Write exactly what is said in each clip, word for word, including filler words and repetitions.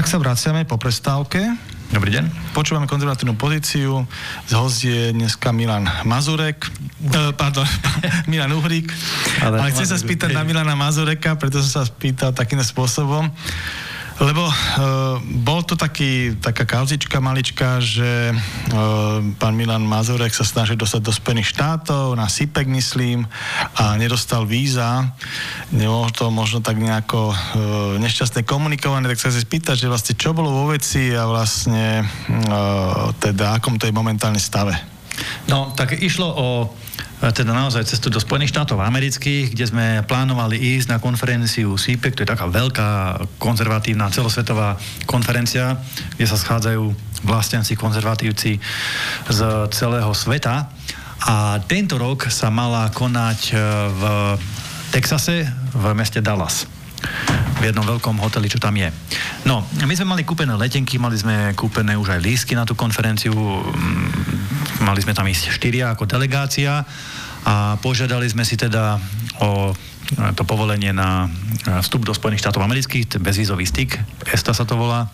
Tak sa vraciame po prestávke. Dobrý deň. Počúvame konzervatívnu pozíciu. Z host je dneska Milan Mazurek. E, pardon, Milan Uhrík. Ale, Ale chcem sa spýtať na Milana Mazureka, preto som sa spýtal takým spôsobom. Lebo e, bol to taký, taká kauzička malička, že e, pán Milan Mazurek sa snažil dostať do Spojených štátov, na SIPEC myslím, a nedostal víza. Nebolo to možno tak nejako e, nešťastné komunikované, tak sa si spýtať, že vlastne čo bolo vo veci a vlastne e, teda akom to je momentálne stave. No, tak išlo o teda naozaj cestu do Spojených štátov amerických, kde sme plánovali ísť na konferenciu SIPEC, to je taká veľká konzervatívna celosvetová konferencia, kde sa schádzajú vlastenci, konzervatívci z celého sveta. A tento rok sa mala konať v Texase, v meste Dallas. V jednom veľkom hoteli, čo tam je. No, my sme mali kúpené letenky, mali sme kúpené už aj lístky na tú konferenciu, mali sme tam ísť štyria ako delegácia a požiadali sme si teda o to povolenie na vstup do Spojených štátov amerických, bezvízový styk, ESTA sa to volá.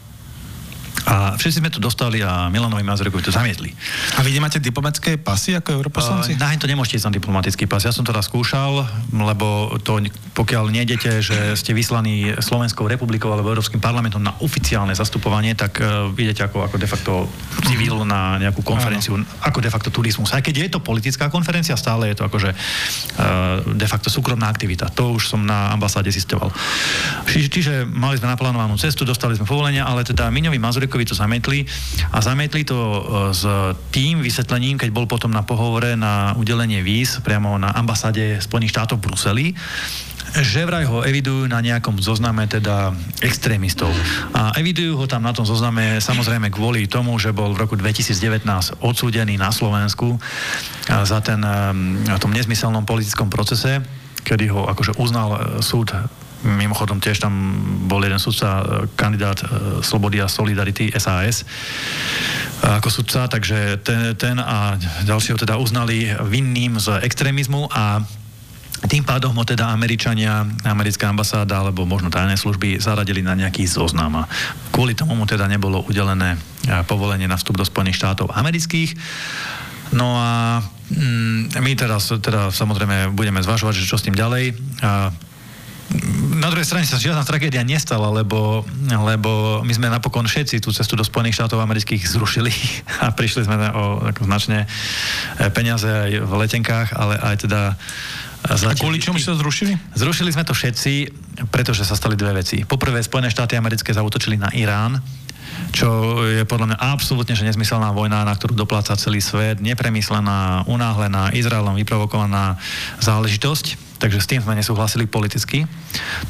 A všetci sme to dostali a Milanovi Mazurekovi to zamietli. A vy nemáte diplomatické pasy ako europoslanci? Uh, na to nemôžete ísť na diplomatický pas. Ja som to raz skúšal, lebo to, pokiaľ nejdete, že ste vyslaní Slovenskou republikou alebo Európskym parlamentom na oficiálne zastupovanie, tak uh, idete ako, ako de facto civil na nejakú konferenciu, Áno. ako de facto turizmus. Aj keď je to politická konferencia, stále je to akože uh, de facto súkromná aktivita. To už som na ambasáde zistoval. Čiže, čiže mali sme naplánovanú cestu, dostali sme povolenia, ale teda Miňovi Mazurekovi to zamietli a zamietli to s tým vysvetlením, keď bol potom na pohovore na udelenie víz priamo na ambasáde Spojených štátov v Bruseli, že vraj ho evidujú na nejakom zozname teda extrémistov. A evidujú ho tam na tom zozname samozrejme kvôli tomu, že bol v roku dvetisícdevätnásť odsúdený na Slovensku za ten na tom nezmyselnom politickom procese, kedy ho akože uznal súd. Mimochodom tiež tam bol jeden sudca, kandidát Slobody a Solidarity, es a es, ako sudca, takže ten, ten a ďalšieho teda uznali vinným z extrémizmu a tým pádom ho teda Američania, americká ambasáda alebo možno tajné služby zaradili na nejaký zoznam. Kvôli tomu mu teda nebolo udelené povolenie na vstup do Spojených štátov amerických. No a mm, my teraz teda samozrejme budeme zvažovať, že čo s tým ďalej. A na druhej strane sa žiadna tragédia nestala, lebo, lebo my sme napokon všetci tú cestu do Spojených štátov amerických zrušili a prišli sme o ako značne peniaze aj v letenkách, ale aj teda A kvôli čomu ste to zrušili? Zrušili sme to všetci, pretože sa stali dve veci. Poprvé, Spojené štáty americké zaútočili na Irán, čo je podľa mňa absolútne že nezmyselná vojna, na ktorú dopláca celý svet, nepremyslená, unáhlená, Izraelom vyprovokovaná záležitosť. Takže s tým sme nesúhlasili politicky.